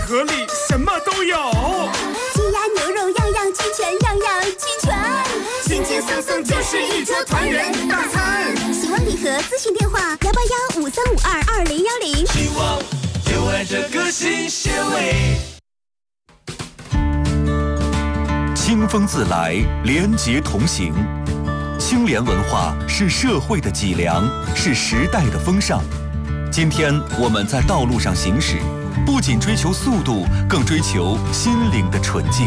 盒里什么都有， 鸡鸭牛肉样样齐全，样样齐全， 轻轻松松就是一桌团圆大餐。 希望礼盒咨询电话18153522010。 希望就爱这个新鲜味。 清风自来，廉洁同行。清廉文化是社会的脊梁，是时代的风尚。今天我们在道路上行驶，不仅追求速度，更追求心灵的纯净。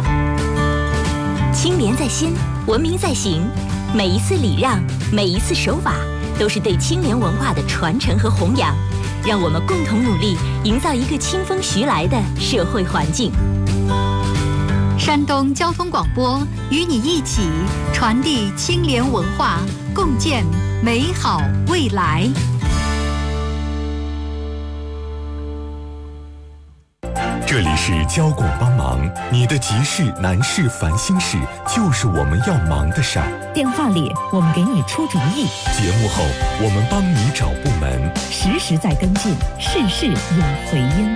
清廉在心，文明在行。每一次礼让，每一次守法，都是对清廉文化的传承和弘扬。让我们共同努力，营造一个清风徐来的社会环境。 山东交通广播与你一起传递清廉文化，共建美好未来。 这里是交广帮忙，你的急事难事烦心事就是我们要忙的事儿。 电话里我们给你出主意， 节目后我们帮你找部门， 实时在跟进，事事有回音。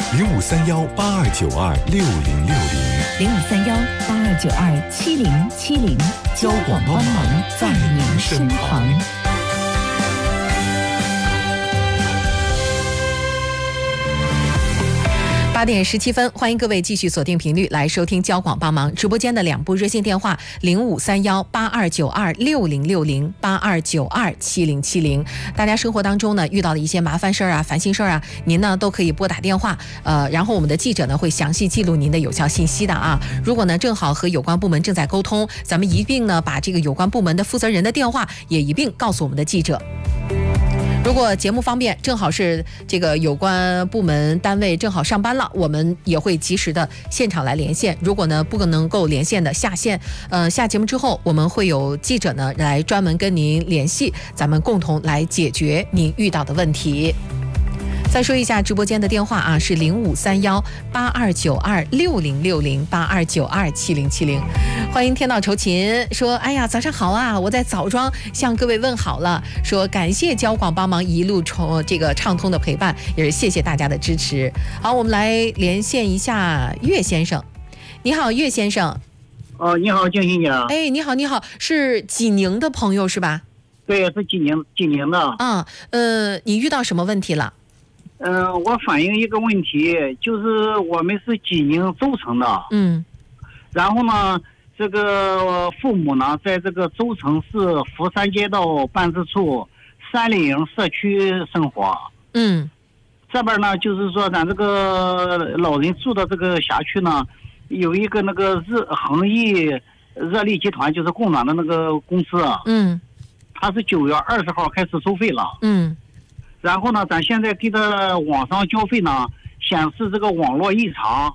053182926060，053182927070，交广帮忙在您身旁。 8点17分，欢迎各位继续锁定频率来收听交广帮忙直播间的2部热线电话：053182926060，82927070。大家生活当中呢遇到的一些麻烦事儿啊、烦心事儿啊，您呢都可以拨打电话，然后我们的记者呢会详细记录您的有效信息的啊。如果呢正好和有关部门正在沟通，咱们一并呢把这个有关部门的负责人的电话也一并告诉我们的记者。如果节目方面正好是这个有关部门单位正好上班了，我们也会及时的现场来连线。如果呢不能够连线的下线，下节目之后我们会有记者呢来专门跟您联系，咱们共同来解决您遇到的问题。再说一下直播间的电话啊，是053182926060，82927070。欢迎天道酬勤说，哎呀，早上好啊，我在枣庄向各位问好了，说感谢交广帮忙一路这个畅通的陪伴，也是谢谢大家的支持。好，我们来连线一下岳先生。你好，岳先生。 你好，静欣姐。 哎，你好，你好，是济宁的朋友是吧？ 对，是济宁的。 你遇到什么问题了？ 我反映一个问题，就是我们是济宁州城的，然后呢，这个父母呢，在这个州城市福山街道办事处三里营社区生活，这边呢，就是说咱这个老人住的这个辖区呢，有一个那个恒益热力集团，就是供暖的那个公司，它是9月20号开始收费了，然后呢，咱现在给他网上交费呢，显示这个网络异常。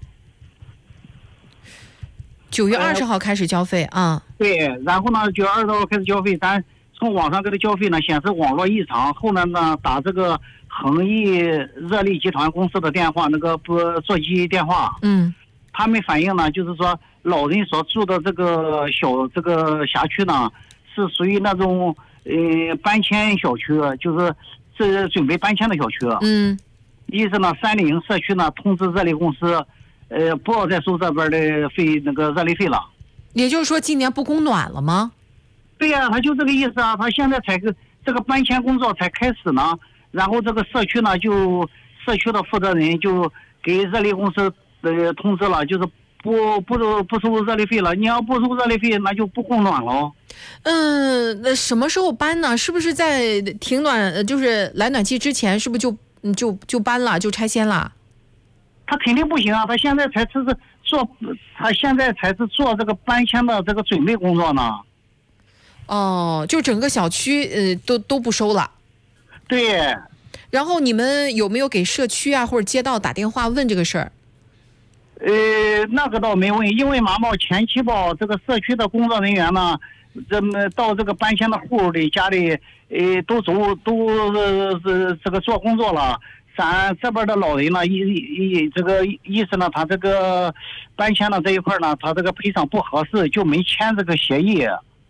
9月20号开始交费啊？ 对，然后呢，9月20号开始交费，咱从网上给他交费呢，显示网络异常。后来呢，打这个恒益热力集团公司的电话，那个座机电话，他们反映呢，就是说老人所住的这个辖区呢，是属于那种搬迁小区，就是是准备搬迁的小区。意思呢，三里营社区呢通知热力公司，不要再收这边的那个热力费了。 也就是说，今年不供暖了吗？ 对呀，他就这个意思啊。他现在才这个搬迁工作才开始呢，然后这个社区呢，就社区的负责人就给热力公司通知了，就是不收热力费了。你要不收热力费，那就不供暖了。 那什么时候搬呢？是不是在停暖，就是来暖气之前，是不是就搬了，就拆迁了？ 他肯定不行啊！他现在才是做这个搬迁的这个准备工作呢。 就整个小区都不收了。 对。 然后你们有没有给社区啊或者街道打电话问这个事儿？ 那个倒没问，因为前期吧，这个社区的工作人员呢，到这个搬迁的户里家里，都这个做工作了。咱这边的老人呢，这个意思呢，他这个搬迁的这一块呢，他这个赔偿不合适，就没签这个协议。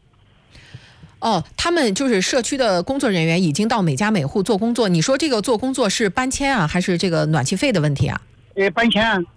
他们就是社区的工作人员已经到每家每户做工作。你说这个做工作是搬迁啊，还是这个暖气费的问题啊？ 搬迁。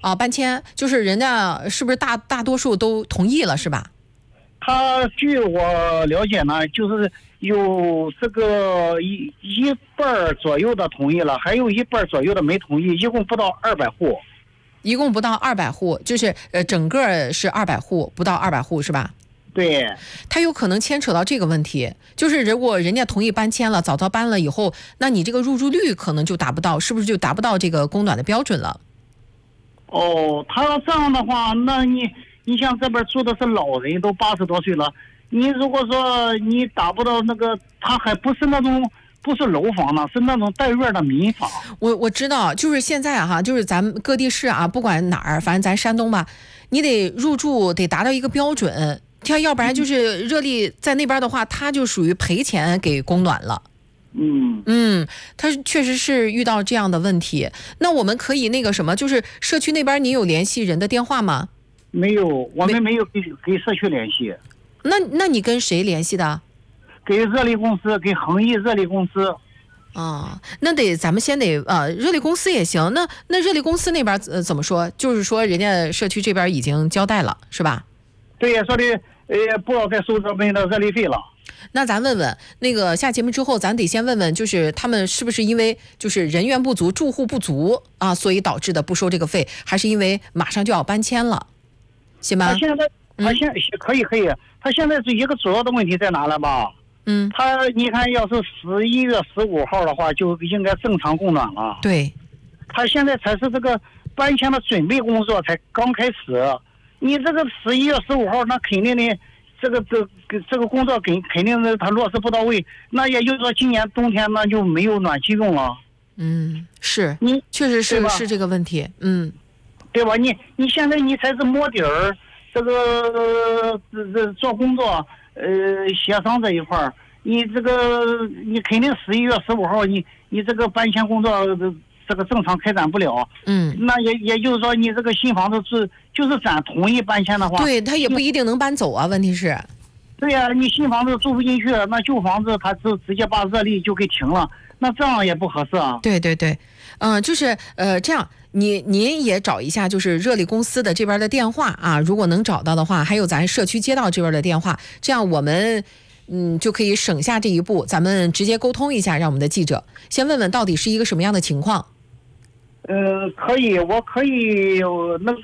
搬迁就是人家是不是大多数都同意了是吧？ 他据我了解呢，就是有这个一半左右的同意了，还有一半左右的没同意，一共不到200户。 一共不到200户，就是整个是200户，不到200户是吧？ 对， 他有可能牵扯到这个问题，就是如果人家同意搬迁了，早搬了以后，那你这个入住率可能就达不到，是不是就达不到这个供暖的标准了？ 哦，他要这样的话，那你像这边住的是老人，都80多岁了，你如果说你达不到那个，他还不是那种。不是楼房呢，是那种带院的民房。 我知道，就是现在哈，就是咱们各地市啊，不管哪儿，反正咱山东吧，你得入住得达到一个标准，要不然就是热力在那边的话，他就属于赔钱给供暖了。他确实是遇到这样的问题。那我们可以那个什么，就是社区那边你有联系人的电话吗？ 没有，我们没有给社区联系。 那你跟谁联系的？ 给热力公司，给恒毅热力公司。 那咱们先得热力公司也行。那热力公司那边怎么说？就是说人家社区这边已经交代了，是吧？ 对呀，说的不要再收这边的热力费了。 那咱问问那个下节目之后，咱得先问问，就是他们是不是因为就是人员不足、住户不足啊，所以导致的不收这个费，还是因为马上就要搬迁了，行吗？ 他现可以，他现在一个主要的问题在哪了吧？你看，要是11月15号的话，就应该正常供暖了。 对， 他现在才是这个搬迁的准备工作才刚开始。你这个11月15号，那肯定的，这个工作肯定的他落实不到位，那也就是说今年冬天那就没有暖气用了。 是，确实是这个问题。 对吧？你现在你才是摸底儿，这个做工作。协商这一块儿，你肯定11月15号，你这个搬迁工作这个正常开展不了。那也就是说，你这个新房子就是咱同意搬迁的话， 对他也不一定能搬走啊。问题是， 对呀，你新房子住不进去，那旧房子他直接把热力就给停了，那这样也不合适啊。 对，就是这样。您也找一下，就是热力公司的这边的电话啊，如果能找到的话，还有咱社区街道这边的电话，这样我们就可以省下这一步，咱们直接沟通一下，让我们的记者先问问到底是一个什么样的情况。 可以，我可以有那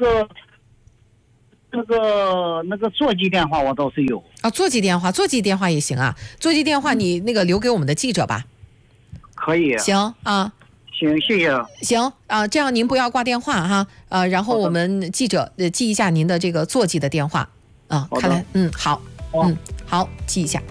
个座机电话，我倒是有啊。座机电话也行啊。座机电话你那个留给我们的记者吧。 可以。 行啊。 行，谢谢。 行啊，这样您不要挂电话哈，然后我们记者记一下您的这个座机的电话啊。看来好，好，记一下。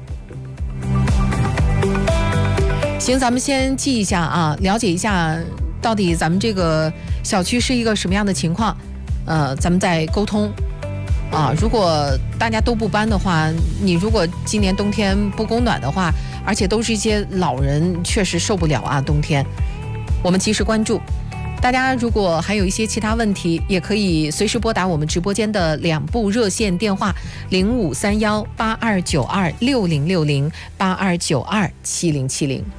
行，咱们先记一下啊，了解一下到底咱们这个小区是一个什么样的情况，咱们再沟通啊。如果大家都不搬的话，你如果今年冬天不供暖的话，而且都是一些老人，确实受不了啊，冬天。我们及时关注，大家如果还有一些其他问题，也可以随时拨打我们直播间的2部热线电话：053182926060、82927070。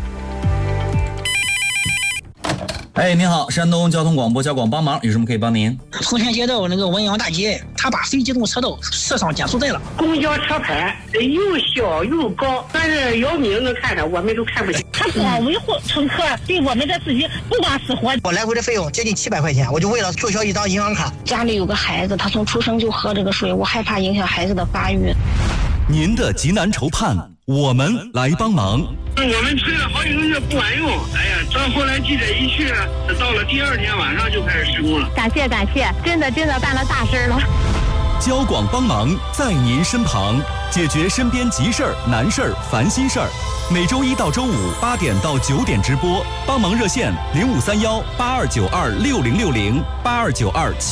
哎，您好，山东交通广播交广帮忙，有什么可以帮您？ 丰田街道那个文阳大街，他把非机动车道设上减速带了。 公交车牌又小又高，但是姚明能看着，我们都看不见。 他光维护乘客，对我们的自己不管死活。 我来回的费用接近700块钱，我就为了注销一张银行卡。 家里有个孩子，他从出生就喝这个水，我害怕影响孩子的发育。 您的急难愁盼，我们来帮忙。 我们催了好几个月不管用，哎呀，到后来记者一去，到了第2天晚上就开始施工了。 感谢，真的办了大事了。 交广帮忙在您身旁，解决身边急事儿、难事儿、烦心事儿。每周1到周58点到9点直播，帮忙热线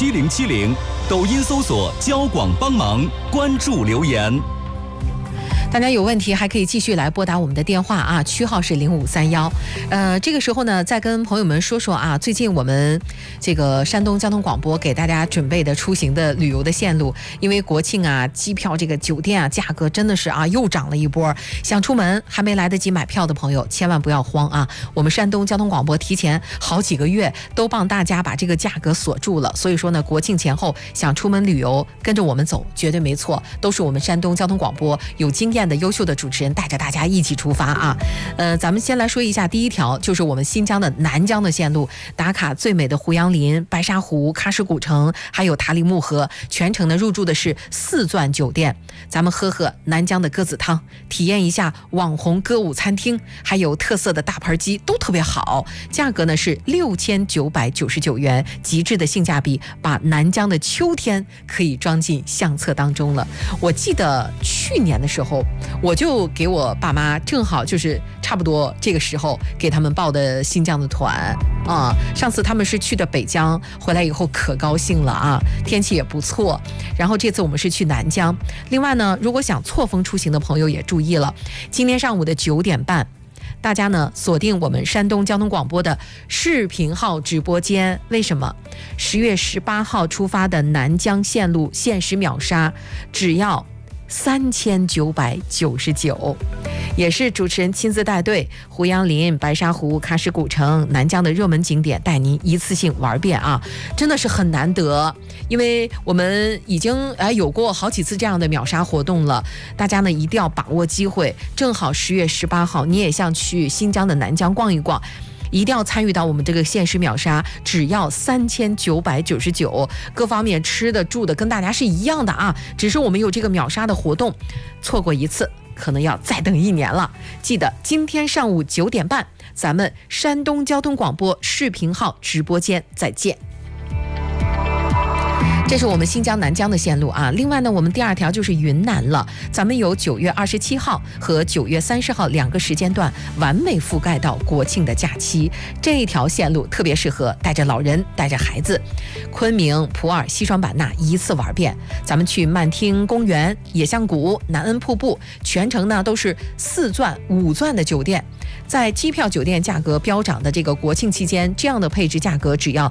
053182926060、82927070，抖音搜索交广帮忙，关注留言。 大家有问题还可以继续来拨打我们的电话啊，区号是0531。这个时候呢，再跟朋友们说说啊，最近我们这个山东交通广播给大家准备的出行的旅游的线路，因为国庆啊，机票这个酒店啊价格真的是啊又涨了一波，想出门还没来得及买票的朋友千万不要慌啊，我们山东交通广播提前好几个月都帮大家把这个价格锁住了，所以说呢，国庆前后想出门旅游跟着我们走绝对没错，都是我们山东交通广播有经验的优秀的主持人带着大家一起出发啊。咱们先来说一下第一条，就是我们新疆的南疆的线路，打卡最美的胡杨林、白沙湖、喀什古城，还有塔里木河，全程呢入住的是4钻酒店，咱们喝南疆的鸽子汤，体验一下网红歌舞餐厅，还有特色的大盘鸡，都特别好，价格呢是6999元，极致的性价比，把南疆的秋天可以装进相册当中了。我记得去年的时候，我就给我爸妈正好就是差不多这个时候给他们报的新疆的团啊。上次他们是去的北疆，回来以后可高兴了啊，天气也不错。然后这次我们是去南疆。另外呢，如果想错峰出行的朋友也注意了，今天上午的9点半。大家呢锁定我们山东交通广播的视频号直播间，为什么？10月18号出发的南疆线路限时秒杀，只要3999，也是主持人亲自带队，胡杨林、白沙湖、喀什古城、南疆的热门景点带您一次性玩遍啊，真的是很难得。因为我们已经有过好几次这样的秒杀活动了，大家呢一定要把握机会，正好10月18号你也想去新疆的南疆逛一逛，一定要参与到我们这个限时秒杀，只要3999，各方面吃的住的跟大家是一样的啊，只是我们有这个秒杀的活动，错过一次可能要再等1年了。记得今天上午9点半，咱们山东交通广播视频号直播间再见。这是我们新疆南疆的线路啊。另外呢，我们第2条就是云南了，咱们有9月27号和9月30号2个时间段完美覆盖到国庆的假期，这一条线路特别适合带着老人带着孩子，昆明、普洱、西双版纳一次玩遍。咱们去曼听公园、野象谷、南恩瀑布，全程呢都是4钻、5钻的酒店。在机票酒店价格飙涨的这个国庆期间，这样的配置价格只要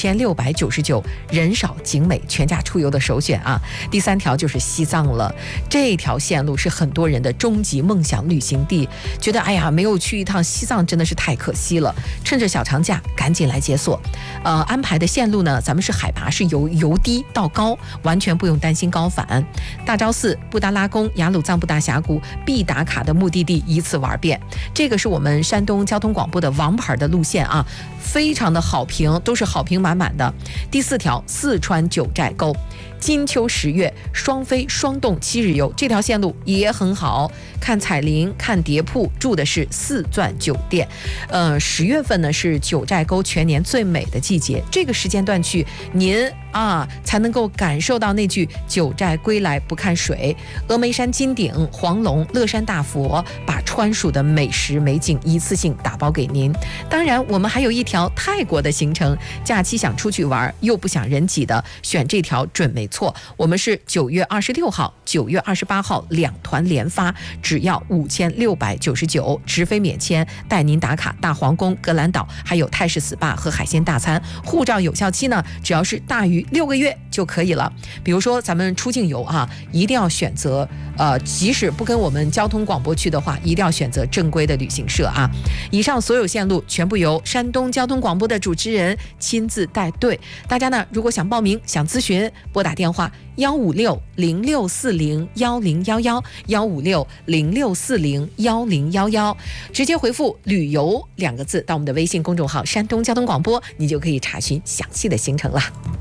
5699，人少景美，全家出游的首选啊。第3条就是西藏了，这条线路是很多人的终极梦想旅行地，觉得哎呀没有去一趟西藏真的是太可惜了，趁着小长假赶紧来解锁。安排的线路呢，咱们是海拔是由低到高，完全不用担心高反。大昭寺、布达拉宫、雅鲁藏布达峡谷必打卡的目的地一次玩遍，这个是我们山东交通广播的王牌的路线啊，非常的好评，都是好评满满的。第4条，四川九寨沟，金秋10月双飞双洞7日游，这条线路也很好，看彩铃，看蝶瀑，住的是4钻酒店。10月份呢是九寨沟全年最美的季节，这个时间段去，您才能够感受到那句九寨归来不看水。峨眉山金顶、黄龙、乐山大佛，把川蜀的美食美景一次性打包给您。当然我们还有一条泰国的行程，假期想出去玩又不想人挤的，选这条准没错。我们是9月26号、9月28号2团连发，只要5699，直飞免签，带您打卡大皇宫、格兰岛，还有泰式 SPA 和海鲜大餐。护照有效期呢，只要是大于6个月就可以了。比如说咱们出境游一定要选择即使不跟我们交通广播去的话，一定要选择正规的旅行社啊。以上所有线路全部由山东交通广播的主持人亲自带队。大家呢，如果想报名、想咨询，拨打电话156-0640-1011，156-0640-1011，直接回复旅游2个字到我们的微信公众号山东交通广播，你就可以查询详细的行程了。